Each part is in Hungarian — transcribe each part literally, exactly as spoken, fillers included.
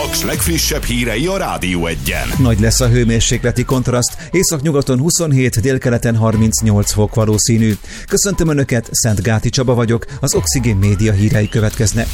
Paks legfrissebb hírei a Rádió Egyen. Nagy lesz a hőmérsékleti kontraszt, északnyugaton huszonhét, délkeleten harmincnyolc fok valószínű. Köszöntöm Önöket, Szentgáti Csaba vagyok, az Oxigén Média hírei következnek.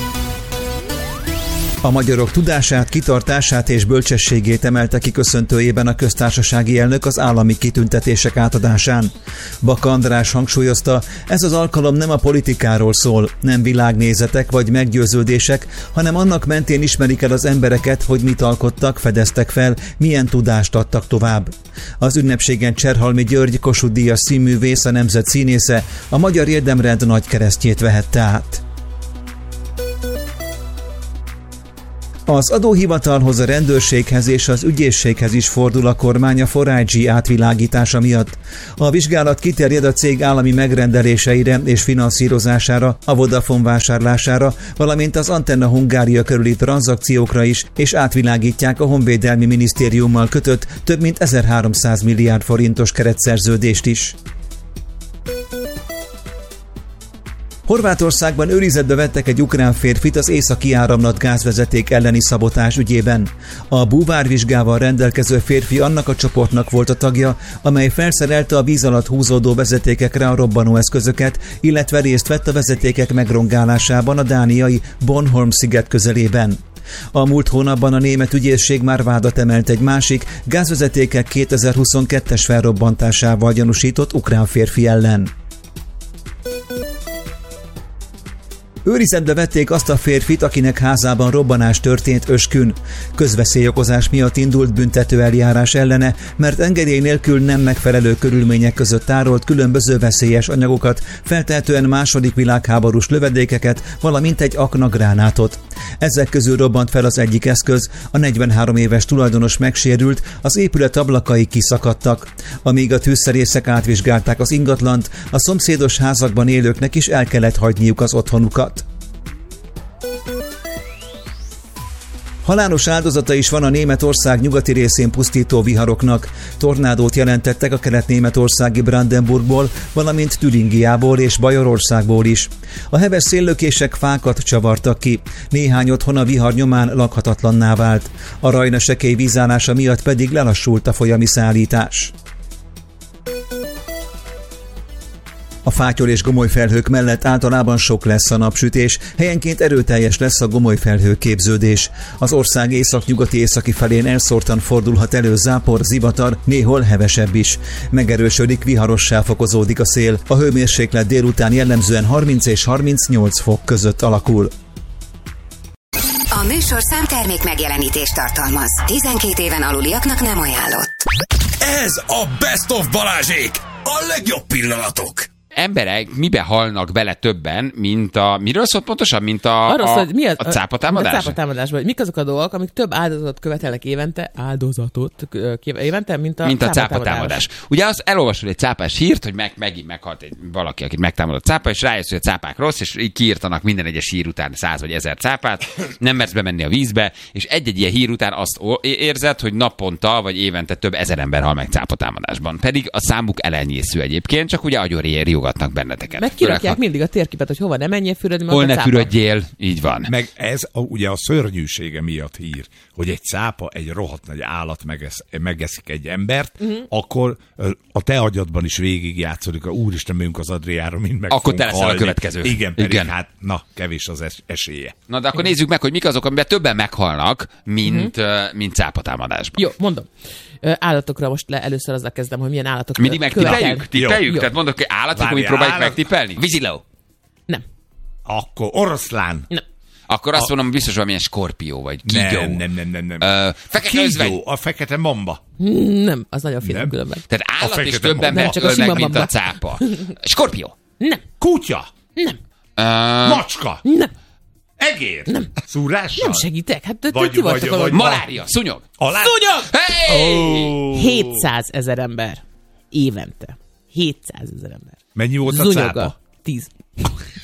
A magyarok tudását, kitartását és bölcsességét emelte ki köszöntőjében a köztársasági elnök az állami kitüntetések átadásán. Baka András hangsúlyozta, ez az alkalom nem a politikáról szól, nem világnézetek vagy meggyőződések, hanem annak mentén ismerik el az embereket, hogy mit alkottak, fedeztek fel, milyen tudást adtak tovább. Az ünnepségen Cserhalmi György, Kossuth Díjas színművész, a nemzet színésze, a Magyar Érdemrend nagy keresztjét vehette át. Az adóhivatalhoz, a rendőrséghez és az ügyészséghez is fordul a kormány a four I G átvilágítása miatt. A vizsgálat kiterjed a cég állami megrendeléseire és finanszírozására, a Vodafone vásárlására, valamint az Antenna Hungária körüli tranzakciókra is, és átvilágítják a Honvédelmi Minisztériummal kötött több mint ezerháromszáz milliárd forintos keretszerződést is. Horvátországban őrizetbe vettek egy ukrán férfit az Északi Áramlat gázvezeték elleni szabotás ügyében. A búvárvizsgával rendelkező férfi annak a csoportnak volt a tagja, amely felszerelte a víz alatt húzódó vezetékekre a robbanóeszközöket, illetve részt vett a vezetékek megrongálásában a dániai Bornholm-sziget közelében. A múlt hónapban a német ügyészség már vádat emelt egy másik, gázvezetékek kétezer-huszonkettes felrobbantásával gyanúsított ukrán férfi ellen. Őrizetbe vették azt a férfit, akinek házában robbanás történt Öskün. Közveszélyokozás miatt indult büntető eljárás ellene, mert engedély nélkül nem megfelelő körülmények között tárolt különböző veszélyes anyagokat, feltehetően második világháborús lövedékeket, valamint egy aknagránátot. Ezek közül robbant fel az egyik eszköz, a negyvenhárom éves tulajdonos megsérült, az épület ablakai kiszakadtak. Amíg a tűzszerészek átvizsgálták az ingatlant, a szomszédos házakban élőknek is el kellett hagyniuk az otthonukat. Halálos áldozata is van a Németország nyugati részén pusztító viharoknak. Tornádót jelentettek a kelet-németországi Brandenburgból, valamint Türingiából és Bajorországból is. A heves széllökések fákat csavartak ki. Néhány otthon a vihar nyomán lakhatatlanná vált. A Rajna sekély vízállása miatt pedig lelassult a folyami szállítás. A fátyol és gomoly felhők mellett általában sok lesz a napsütés, helyenként erőteljes lesz a gomoly felhőképződés. Az ország északnyugati északi felén elszórtan fordulhat elő zápor, zivatar, néhol hevesebb is. Megerősödik, viharossá fokozódik a szél. A hőmérséklet délután jellemzően harminc és harmincnyolc fok között alakul. A műsorszám termék megjelenítést tartalmaz. tizenkét éven aluliaknak nem ajánlott. Ez a Best of Balázsék! A legjobb pillanatok! Emberek mibe halnak bele többen, mint a... Miről szólt pontosan? Mint a, Arra a, szól, hogy mi az, a cápatámadás? A cápatámadásban. Hogy mik azok a dolgok, amik több áldozatot követelnek évente, áldozatot évente, mint a, mint a cápatámadás. cápatámadás. Ugye azt elolvasod egy cápás hírt, hogy meg, megint meghalt egy valaki, akit megtámadott cápa, és rájössz, hogy a cápák rossz, és így kiírtanak minden egyes hír után száz vagy ezer cápát, nem mersz bemenni a vízbe, és egy-egy ilyen hír után azt érzed, hogy naponta vagy évente több ezer ember hal meg cápatámadásban. Pedig a számuk elenyésző egyébként, csak ugye agyon riogatnak benneteket. Meg kirakják mindig a térképet, hogy hova ne menjél fürödni, hol ne fürödjél, így van. Meg ez a, ugye a szörnyűsége miatt hír, hogy egy cápa, egy rohadt nagy állat megesz, megeszik egy embert, uh-huh. akkor a te agyadban is végigjátszódik, a úristen, megyünk az Adriára, mind meg akkor te leszel a következő. Igen, pedig Igen. hát na, kevés az es- esélye. Na, de akkor nézzük meg, hogy mik azok, amiben többen meghalnak, mint, uh-huh. mint cápatámadásban. Jó, mondom. Állatokra most le, először azzal kezdem, hogy milyen állatok mindig megtippeljük? Tippeljük? Tehát mondok, hogy állatok, hogy próbáljuk állat... megtippelni? Víziló? Nem. Akkor oroszlán? Nem. Akkor azt a... mondom, biztos valamilyen skorpió, vagy kígyó. Nem, nem, nem, nem. nem. Uh, fekete özvegy. A fekete mamba. Nem, az nagyon finom különben. Tehát állat is többen megölnek, mint a cápa. Skorpió. Nem. Kutya. Nem. Uh... Macska. Nem. Egér. Nem. Szúrással. Nem segítek. Hát vagy, ti vagytok vagy, vagy, malária. Szúnyog. Alá... Szúnyog! Hey! Oh. hétszázezer ember. Évente. hétszázezer ember. Mennyi volt a Zunyoga. cápa? tíz.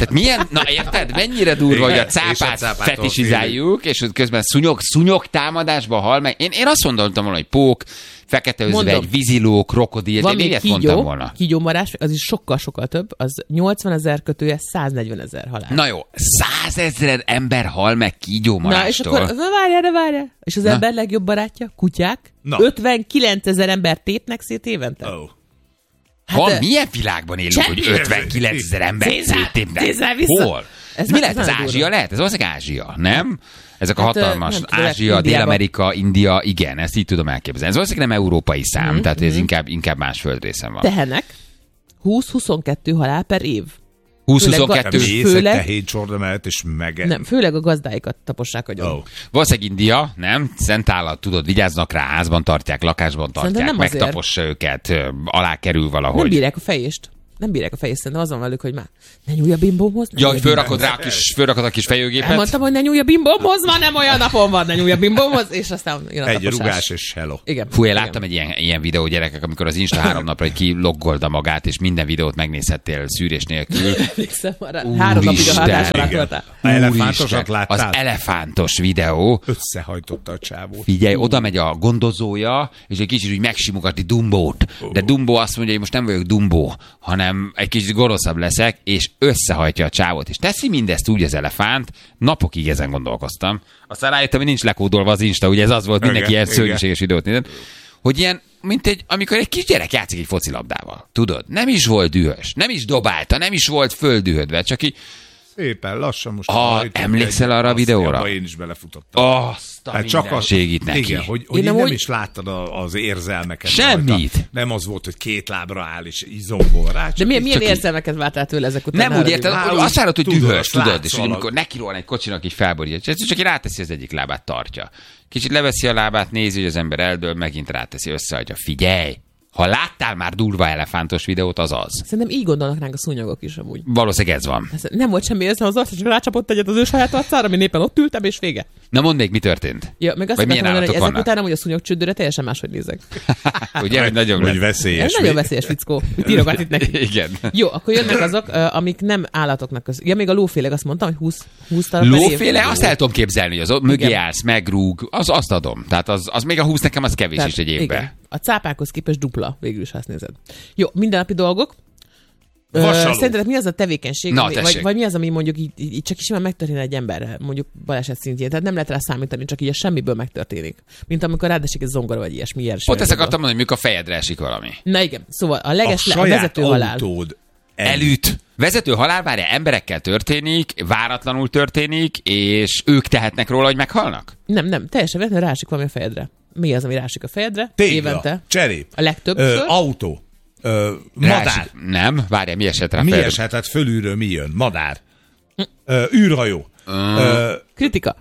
Tehát milyen, na érted, mennyire durva, hogy a És a cápát cápától fetisizáljuk, és közben szúnyog, szúnyog támadásba hal meg. Én, én azt mondtam volna, hogy pók, fekete özvegy, víziló, krokodil, Van de még még ilyet mondtam kígyó, volna. kígyómarás, az is sokkal-sokkal több, az nyolcvanezer kötője száznegyvenezer halál. Na jó, százezer ember hal meg kígyómarástól. Na, és akkor, na várjál, de várjál. És az Na. ember legjobb barátja, kutyák, Na. ötvenkilencezer ember tépnek szét évente. Oh. Van, Hát, milyen világban élünk, semmi. hogy ötvenkilencezer ember Cézár, széttépnek? Cézár, vissza. Hol? Ez Ez mi már- lehet? ez Ez nagyon Ázsia durva. lehet? Ez valószínűleg Ázsia, nem? Ezek a Hát, hatalmas, nem tudom, Ázsia, Indiában. Dél-Amerika, India, igen, ezt így tudom elképzelni. Ez valószínűleg nem európai szám, Mhm, tehát ez inkább, inkább más földrészen van. Tehenek húsz-huszonkettő halál per év. húsz-huszonkettő. És Mész egy főleg- tehéncsorda mellett, és meg... Nem, főleg a gazdáikat tapossák agyon. Oh. Valószínűleg India, nem? Szent állat, tudod, vigyáznak rá, házban tartják, lakásban tartják, nem azért. megtapossa őket, ö, alá kerül valahogy. Nem bírják a fejést. Nem bírják a fejést, szerintem az van velük, hogy már ne nyúlj a bimbómhoz. ne Ja, nyúlj hogy a fölrakod rá a kis, fölrakod a kis fejőgépet. Elmondtam, hogy ne nyúlj a bimbómhoz, ma nem olyan napon van, ne nyúlj a bimbómhoz, és aztán jön a Egy taposás. rugás és hello. Igen. Fú, én igen. láttam egy ilyen, ilyen videó, gyerekek, amikor az Insta három napra egy kiloggolda magát, és minden videót megnézhettél szűrés nélkül. Emlékszem arra. Három napig a Úristen, hatás alatt igen. voltál. A elefántosat Úristen, láttál? Az elefántos videó. Összehajtotta a csávót. Figyelj, oda megy a gondozója, és egy kicsit úgy megsimogatni Dumbót. De Dumbo azt mondja, hogy most nem vagyok Dumbo, hanem egy kicsit gonoszabb leszek, és összehajtja a csávót. És teszi mindezt úgy az elefánt, napokig ezen gondolkoztam. Aztán rájöttem, hogy nincs lekódolva az Insta, ugye ez az volt, mindenki Igen, ilyen igen. szörnyűséges videót nézett. Hogy ilyen, mint egy, amikor egy kisgyerek játszik egy focilabdával. Tudod, nem is volt dühös, nem is dobálta, nem is volt földühödve, csak így, Szépen lassan most... Ah, hajtott emlékszel egy- arra a azt, videóra? abba én is belefutottam. azt a Hát csak a, segít neki. Igen, hogy, hogy Én én nem nem úgy- is láttad a, az érzelmeket. Semmit. rajta. Nem az volt, hogy két lábra áll és izombol rá. De csak milyen, így- milyen csak így- érzelmeket vártál tőle ezek után? Nem úgy Arra érted, videóra? hogy Á, azt várod, hogy tudod, dühös, azt tudod, látsz és hogy valami. amikor nekirohan egy kocsinak, így felborítja, csak így ráteszi az egyik lábát, tartja. Kicsit leveszi a lábát, nézi, hogy az ember eldől, megint ráteszi, összeadja. Figyelj! Ha láttál már durva elefántos videót, az az. Szerintem így gondolnak ránk a szúnyogok is amúgy. Valószínűleg ez van. Ez nem volt semmi érzem az arc, csak rácsapott egyet az ő saját arcára, ami éppen ott ültem, és vége. Na mondd még, mi történt? Ja, meg azt Vagy akartam milyen mondani, hogy állatok ezek vannak? után nem, hogy a szúnyogcsődőre teljesen máshogy nézek. Ugye, hogy nagyon Hogy lesz. veszélyes. Ez nagyon veszélyes fickó. Mit írogat itt neki? Igen. Jó, akkor jönnek azok, ö, amik nem állatoknak köz. Ja, még a lófélek, azt mondtam, hogy húsz, húsz darab per év. Lóféle, azt el tudom képzelni, hogy az ott mögé Igen. állsz, megrúg, az, azt adom. Tehát az, az még a húsz nekem az kevés Tehát, is egy évben. igen. A cápákhoz képest dupla, végül is, ha azt nézed. Jó, mindennapi dolgok. Ö, Vasaló. Szerinted mi az a tevékenység, Na, ami, vagy, tessék. vagy mi az, ami mondjuk így, így csak is simán megtörténne egy emberrel, mondjuk baleset szintjén. Tehát nem lehet rá számítani, csak így a semmiből megtörténik. Mint amikor ráadesik egy zongora, vagy ilyesmi. Ilyen Ott ezt semmi akartam mondani, hogy mikor a fejedre esik valami. Na igen, szóval a A leges le, a saját vezető halál. autód Elüt. Vezető halál, várja, emberekkel történik, váratlanul történik, és ők tehetnek róla, hogy meghalnak? Nem, nem, teljesen véletlenül rásik valami a fejedre. Mi az, ami rásik a fejedre? Tégla, Évente. cserép, A legtöbb ö, ször. autó, ö, madár. Rásik- Nem, várja, mi esett rá Mi fel? eshet fölülről mi jön? Madár. Ö, űrhajó. Ö, Kritika.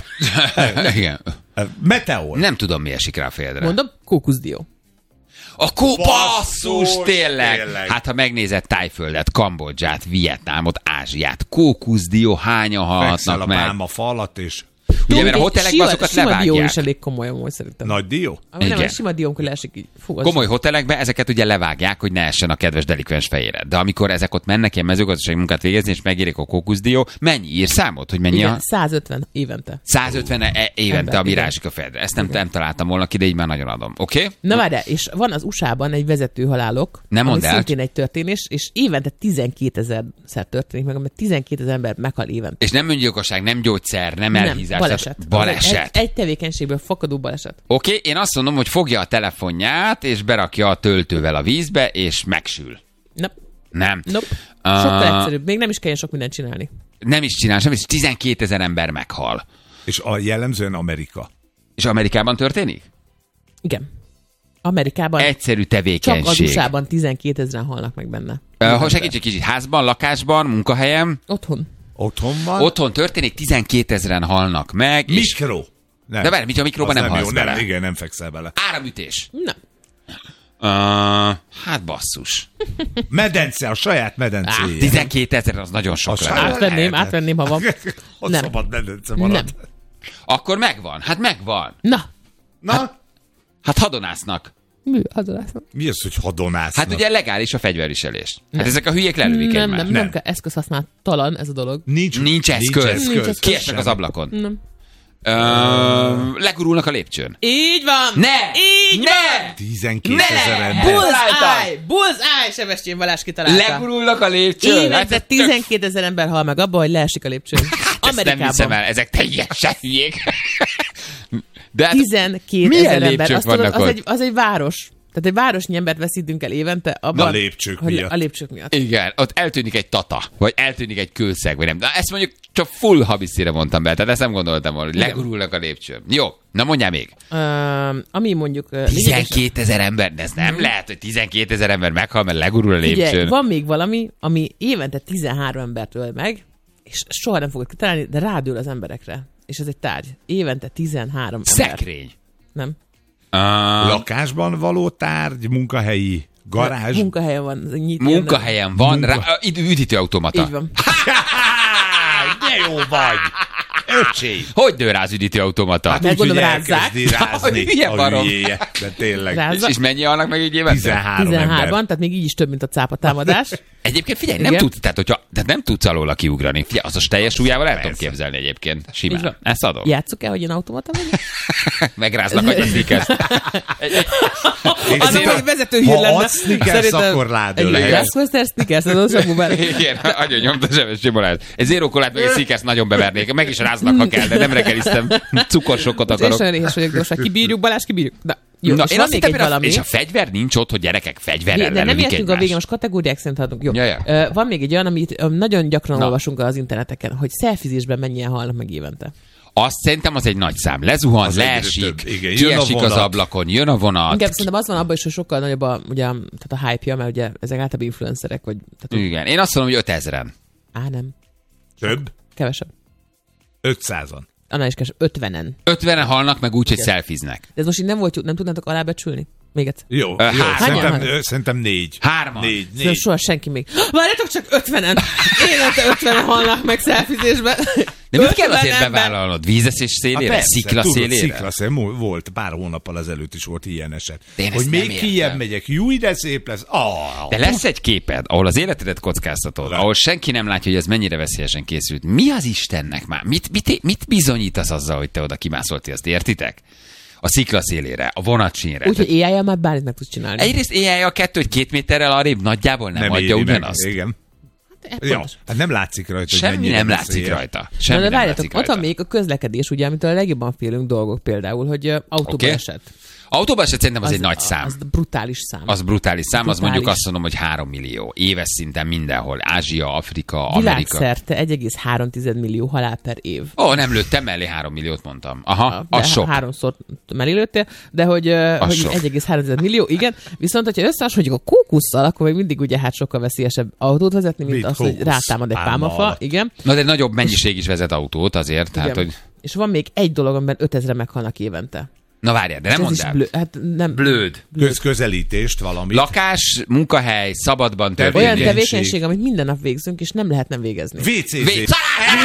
Igen. ö, meteor. Nem tudom, mi esik rá a fejedre. Mondom, kókuszdió. A kó- Basszus, basszus, tényleg. tényleg. Hát, ha megnézed Tájföldet, Kambodzsát, Vietnámot, Ázsiát, kókuszdió, hányan Fekszel halhatnak a meg? bálma falat, és Ugye, mert a egy hotelekben sima- azokat sima dió levágják. is elég komoly, amúgy szerintem. nagy dió. Ami nem, Igen. a sima dió, amikor leesik így. Fú, az Komoly hotelekben ezeket ugye levágják, hogy ne essen a kedves delikvens fejére. De amikor ezek ott mennek ilyen mezőgazdasági munkát végezni, és megérik a kókuszdió, mennyi ír számot, hogy mennyi igen, a százötven évente. százötven e- évente, Ember, ami igen. rásik a fejedre. Ezt nem, nem találtam volna ki, de így már nagyon adom. Oké? Okay? Na várjál, és van az u es á-ban egy vezető halálok, Nem ami mondd el. szintén egy történés, és évente tizenkétezer-szer történik meg, mert tizenkétezer ember meghal évente. És nem öngyilkosság, nem gyógyszer, nem elhízás. baleset. tehát Baleset. Egy, egy tevékenységből fakadó baleset. Oké, okay, én azt mondom, hogy fogja a telefonját, és berakja a töltővel a vízbe, és megsül. Nope. Nem. Nope. Ah. Sokkal egyszerűbb. Még nem is kell sok mindent csinálni. Nem is csinál semmit, és tizenkétezer ember meghal. És a jellemzően Amerika. És Amerikában történik? Igen. Amerikában Egyszerű csak az tevékenység. u es á-ban tizenkétezren halnak meg benne. Ö, Ha segíts egy kicsit, házban, lakásban, munkahelyem, Otthon. Otthon van. otthon történik, tizenkétezren halnak meg, és... Mikro. Nem. De várj, mit a mikróban Az nem halsz jó, bele? Nem, igen, nem fekszel bele. Áramütés. Nem. Uh, hát basszus. Medence, a saját medencéje. tizenkétezer az nagyon sok Az lenne. saját- Átvenném, lehetett. átvenném, ha van. Ott Nem. szabad medence Nem. maradt. Akkor megvan. Hát megvan. Na, Na, Hát hadonásznak. Mi hadonásznak? Mi az, hogy hadonásznak? Hát ugye legális a fegyverviselés. Hát ezek a hülyék lelövik Nem, egymást. nem, nem kell eszközhasználattalan ez a dolog. Nincs, Nincs eszköz. Nincs eszköz. Nincs eszköz. Kiesnek az ablakon. Nem. Ö, legurulnak a lépcsőn. Így van! Ne! Így Ne! van! tizenkétezer ember. Bullseye! Bullseye! Sebestyén Balázs kitalálta. Legurulnak a lépcsőn. Évente tizenkétezer ember hal meg abba, hogy leesik a lépcsőn. Ezt nem hiszem el, ezek teljesen hülyék. De hát tizenkétezer ember. lépcsők Azt tudod, vannak az ott? egy, az egy város. Tehát egy városnyi embert veszítünk el évente abban, A lépcsők hogy miatt. A lépcsők miatt. igen, ott eltűnik egy tata, vagy eltűnik egy kőszeg, vagy nem. Na, ezt mondjuk csak full habiszire mondtam be, tehát ezt nem gondoltam volna, hogy Igen. legurulnak a lépcsőn. Jó, na mondjál még. Uh, ami mondjuk... Uh, lényeges- tizenkétezer ember, de ez nem lehet, hogy tizenkétezer ember meghal, mert legurul a lépcsőn. Figyelj, van még valami, ami évente tizenhárom embert öl meg, és soha nem fogod kitalálni, de rádől az emberekre. És ez egy tárgy. Évente tizenhárom ember. Szekrény. Nem. Uh, Lakásban való tárgy, munkahelyi garázs. Munkahelyen van. Nyit, munkahelyen van, Munka- rá, üd- üdítőautomata. Így van. De jó vagy! Öcsém! Hogy nő rá az üdítőautomata? Hát Meg úgy, hogy gondolom rázzák. elkezdi rázni Hülye a barom. hülyéje. De tényleg. Ráz- És, és mennyi halnak meg így évente? tizenhárom tizenhárman, ember. tehát még így is több, mint a cápa támadás. Egyébként figyelj, nem Igen. tudsz, tehát, hogyha, tehát nem tudsz alóla kiugrani. Figyelj, az a teljes súlyával el tudom Persze. képzelni egyébként. Így Simán. van. Ezt adom. Játsszuk el, hogy én automata vagyok? Megráznak, hogy a sneakers. Annak egy vezető hír Ha lenne. adsz sneakers, akkor rádől Egy lehet. Jazzmaster sneakers, az az a Igen, nagyon nyomta zsebes Simolát. Egy zero kolát meg egy sneakers nagyon bevernék. Meg is ráznak, ha kell, de nem reggeliztem. Cukorsokot És akarok. olyan éhes vagyok, gyorsan kibírjuk, Balázs, kibírjuk. Na, jó, Na, és én van azt még hittem, egy például- valami. és a fegyver nincs ott, hogy gyerekek fegyverrel De nem lelövik értünk a végén, egymást. most kategóriák szerint haladunk. Jó. Ja, ja. Ö, Van még egy olyan, amit ö, nagyon gyakran Na. olvasunk az interneteken, hogy szelfizésben mennyien halnak meg évente. Azt szerintem az egy nagy szám. Lezuhan, Az egyre leesik, több. Igen, jön a kiesik az vonat. ablakon, jön a vonat. Inkább szerintem az van abban is, hogy sokkal nagyobb a, ugye, tehát a hype-ja, mert ugye ezek általában influencerek, vagy tehát, Igen, én azt mondom, hogy ötezren. á nem, Több? kevesebb. ötszázan. Annál is kevesebb, ötvenen. ötvenen halnak meg úgy, hogy szelfiznek. De ez most így nem volt, nem tudnátok alábecsülni? Még egyszer. Jó, Ö, jó. hányan Szerintem, vannak? ö, szerintem négy. Hárman. Négy, Szerintem négy. soha senki még. Várjátok csak ötvenen! Évente ötvenen halnak meg szelfizésben. De mit kell azért ötven ember. bevállalnod? Vízeszés szélére? persze, Szikla tudod, szélére? Sziklaszél, mo- volt, pár hónappal ezelőtt is volt ilyen eset. De én Hogy ezt még nem kijebb értem. megyek, júj, de szép lesz. Ah, De lesz egy képed, ahol az életedet kockáztatod, ahol senki nem látja, hogy ez mennyire veszélyesen készült. Mi az Istennek már? Mit, mit, mit bizonyítasz azzal, hogy te oda kimászolti, azt értitek? A szikla szélére, a vonatsínre. Úgyhogy éjjel már bármit meg tudsz csinálni. Egyrészt éjjel a kettő, hogy két méterrel arrébb nagyjából nem, nem adja éri meg. ugyanazt. Igen. Hát, Ja, pontos. hát nem látszik rajta, hogy Semmi mennyire nem látszik veszélyes. rajta. Na, Semmi de nem várjátok, látszik ott van rajta. még a közlekedés, ugye, amitől a legjobban félünk dolgok például, hogy uh, autóba Oké. esett. Autóban eset szerintem az, egy nagy szám. Az brutális szám. Az brutális szám, az Brutális. mondjuk azt mondom, hogy három millió. Éves szinten mindenhol. Ázsia, Afrika, Amerika. Világszerte egy egész három millió halál per év. Ó, nem lőttem mellé három milliót mondtam. Aha, De az sok. Háromszor mellélőttél, de hogy, uh, hogy sok. egy egész három millió, igen. Viszont, hogyha összehasonlítjuk a kókusszal, akkor még mindig ugye hát sokkal veszélyesebb autót vezetni, mint Mit az, hogy kókusz? rátámad egy Pálma pálmafa. alatt. Igen. Na de nagyobb mennyiség is vezet autót azért, tehát igen. hogy... És van még egy dolog, amiben ötezren meghalnak évente. Na várjál, de nem Ez mondd is el. blő, hát nem, Blőd. Közközelítést valamit. Lakás, munkahely, szabadban történő. olyan tevékenység. tevékenység, amit minden nap végzünk, és nem lehet nem végezni. vé cé Vé- zé.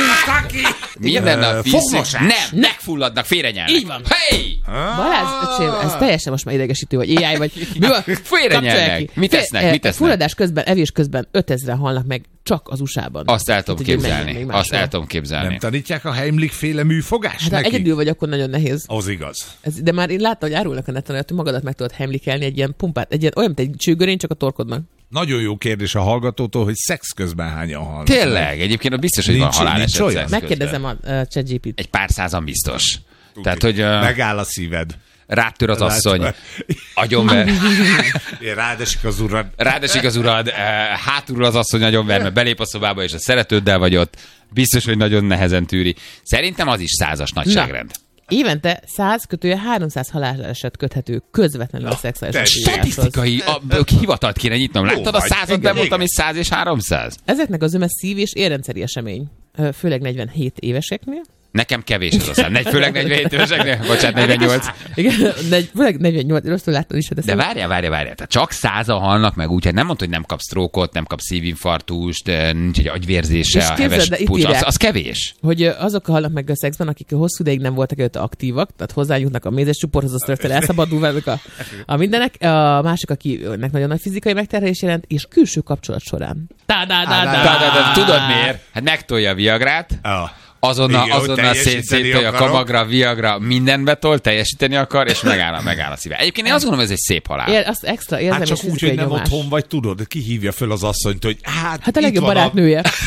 Minden Ö, nap víz. fogmosás. Nem, megfulladnak, félrenyelnek. Így van. Hey! Balázs, öcsém, ez teljesen most már idegesítő, vagy á i, vagy mi van? Félrenyelnek. Kapcsolják ki. Mit Fél- esznek? eh, Mit esznek? Fulladás közben, evés közben ötezren halnak meg csak az u es á-ban. Azt el tudom Tehát, hogy menjen képzelni. még Azt máshol. el tudom képzelni. Nem tanítják a Heimlich féle műfogást Hát ha neki? egyedül vagy, akkor nagyon nehéz. Az igaz. Ez, de már én láttam, hogy árulnak a neten, hogy te magadat meg tudod hemlikelni egy ilyen pumpát, egy ilyen, olyan, mint egy csőgörény, csak a torkodnak. Nagyon jó kérdés a hallgatótól, hogy szex közben hányan halnak. Tényleg, egyébként ott biztos, hogy van Nincs- haláleset. nincs olyan? szex közben. Megkérdezem a uh, ChatGPT-t. Egy pár százan biztos. Tehát, hogy uh, Megáll a szíved. rátör az asszony, Rátör. agyonver, Rádesik az urad. rádesik az urad, uh, hátulról az asszony agyonver, mert belép a szobába, és a szeretőddel vagy ott. Biztos, hogy nagyon nehezen tűri. Szerintem az is százas nagyságrend. Évente száz kötője háromszáz haláleset köthető közvetlenül a szexuális te aktivitáshoz. Statisztikai a, a, hivatalt kéne nyitnom. Láttad a vagy. százat, Igen, bemondtam, igen. és száz és háromszáz? Ezeknek a zöme szív- és érrendszeri esemény, ö, főleg negyvenhét éveseknél, Nekem kevés az a szám. Negy, főleg negyvenhét éveseknek, bocsánat, negyvennyolc. Igen, negy, főleg negyvennyolc, rosszul láttam is. De, de várjál, várjál, várjál. Tehát csak százan halnak meg úgy, hogy nem mondta, hogy nem kap sztrókot, nem kap szívinfarktust, nincs egy agyvérzése, a heves puls. Az, az kevés. Hogy azok halnak meg a szexben, akik hosszú ideig nem voltak előtte aktívak, tehát hozzájutnak a mézes csuporthoz, az rögtön elszabadul velük a, a mindenek. A másik, akinek nagyon nagy fizikai megterhelés jelent, és külső kapcsolat során. Tudod miért? Hát megtolja a viagrát, azonnal, igen, azonnal széttolja a kamagra, viagra, mindenbe tol, teljesíteni akar, és megáll, megáll a szíve. Egyébként én azt gondolom, ez egy szép halál. Ér, azt extra érzem, hát csak úgy, hogy nem nyomás. Otthon vagy, tudod, ki hívja föl az asszonyt, hogy hát, hát a legjobb barátnője. A...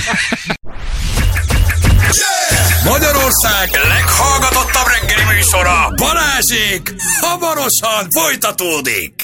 Magyarország leghallgatottabb reggeli műsora, Balázsék, hamarosan folytatódik.